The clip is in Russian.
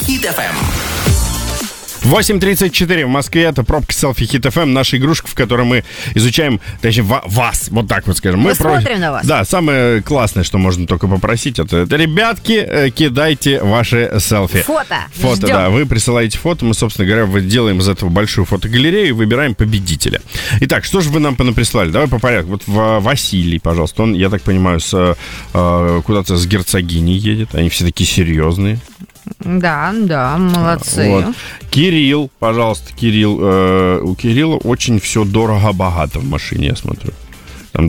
Hit FM. 8:34 в Москве. Это пробка селфи Hit FM. Наша игрушка, в которой мы изучаем, точнее, вас. Вот так вот скажем. Мы смотрим на вас. Да, самое классное, что можно только попросить, это ребятки, кидайте ваши селфи. Фото. Фото, Ждем. да. Вы присылаете фото. Мы, собственно говоря, делаем из этого большую фотогалерею и выбираем победителя. Итак, что же вы нам понаприслали? Давай по порядку. Вот Василий, пожалуйста. Он, я так понимаю, куда-то с герцогиней едет. Они все такие серьезные. Да, молодцы. Вот. Кирилл, пожалуйста, Кирилл. У Кирилла очень все дорого-богато в машине, я смотрю.